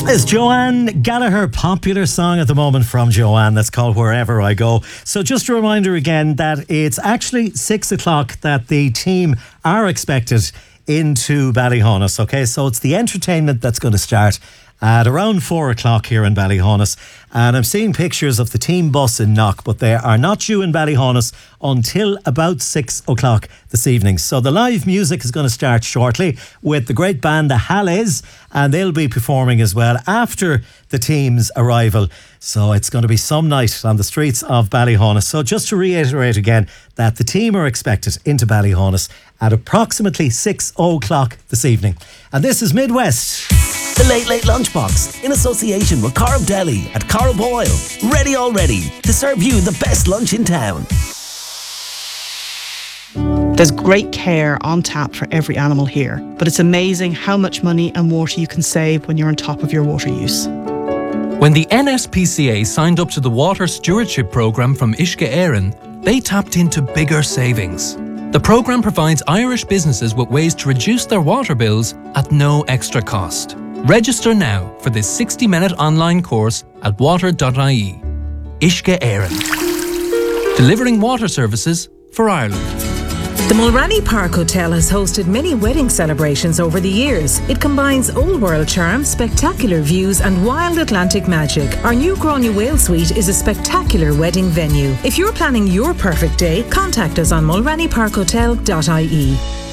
It's Joanne Gallagher, popular song at the moment from Joanne that's called Wherever I Go. So just a reminder again that it's actually 6 o'clock that the team are expected into Ballyhonus. Okay, so it's the entertainment that's going to start at around 4 o'clock here in Ballyhonus. And I'm seeing pictures of the team bus in Knock, but they are not due in Ballyhonus until about 6 o'clock this evening. So the live music is going to start shortly with the great band, the Halles, and they'll be performing as well after the team's arrival. So it's going to be some night on the streets of Ballyhonus. So just to reiterate again that the team are expected into Ballyhonus at approximately 6 o'clock this evening. And this is Midwest. The Late Late Lunchbox, in association with Corrib Deli at Corrib Oil. Ready already to serve you the best lunch in town. There's great care on tap for every animal here, but it's amazing how much money and water you can save when you're on top of your water use. When the NSPCA signed up to the Water Stewardship Programme from Uisce Éireann, they tapped into bigger savings. The programme provides Irish businesses with ways to reduce their water bills at no extra cost. Register now for this 60-minute online course at water.ie. Uisce Éireann. Delivering water services for Ireland. The Mulranny Park Hotel has hosted many wedding celebrations over the years. It combines old world charm, spectacular views and wild Atlantic magic. Our new Gráinne Whale Suite is a spectacular wedding venue. If you're planning your perfect day, contact us on mulrannyparkhotel.ie.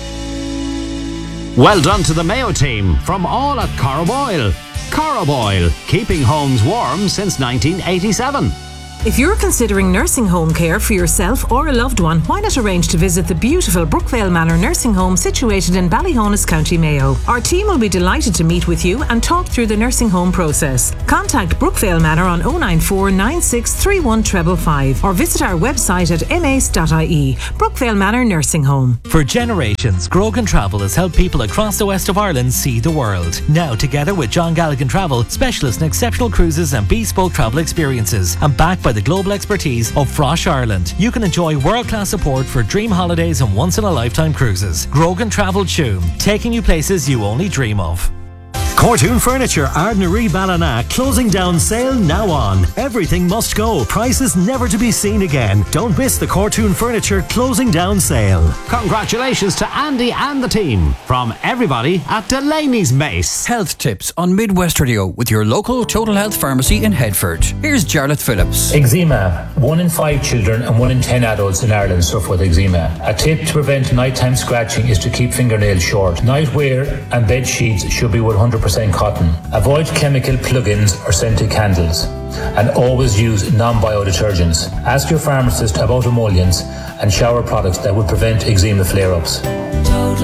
Well done to the Mayo team from all at Corrib Oil. Corrib Oil, keeping homes warm since 1987. If you're considering nursing home care for yourself or a loved one, why not arrange to visit the beautiful Brookvale Manor nursing home situated in Ballyhonus, County Mayo. Our team will be delighted to meet with you and talk through the nursing home process. Contact Brookvale Manor on 094 9631 555 or visit our website at mace.ie. Brookvale Manor Nursing Home. For generations, Grogan Travel has helped people across the west of Ireland see the world. Now, together with John Galligan Travel, specialists in exceptional cruises and bespoke travel experiences, and backed by the global expertise of Frosh Ireland, you can enjoy world-class support for dream holidays and once-in-a-lifetime cruises. Grogan Travel Tuam, taking you places you only dream of. Cortoon Furniture, Ardnaree Ballina, closing down sale now on. Everything must go. Prices never to be seen again. Don't miss the Cortoon Furniture closing down sale. Congratulations to Andy and the team from everybody at Delaney's Mace. Health tips on Midwest Radio with your local Total Health Pharmacy in Headford. Here's Jarlath Phillips. Eczema. 1 in 5 children and 1 in 10 adults in Ireland suffer with eczema. A tip to prevent nighttime scratching is to keep fingernails short. Nightwear and bed sheets should be 100% cotton. Avoid chemical plug-ins or scented candles. And always use non-bio detergents. Ask your pharmacist about emollients and shower products that would prevent eczema flare-ups.